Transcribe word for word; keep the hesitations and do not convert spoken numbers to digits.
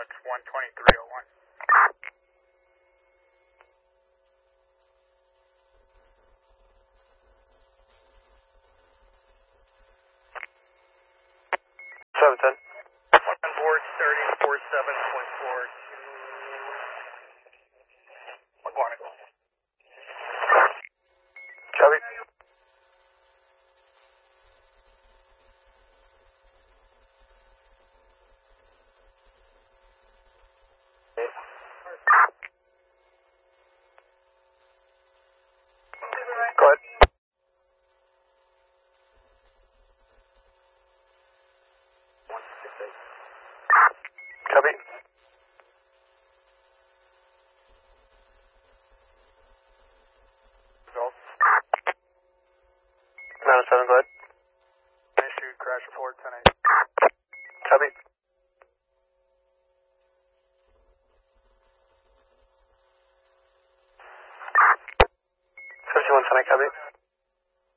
it's one twenty-three oh one. seven ten. On board starting four seven point four two. One one. Copy. Go ahead. Copy. Results. nine oh seven, go ahead. Issued crash report ten eight. Copy. fifty-one ten, copy.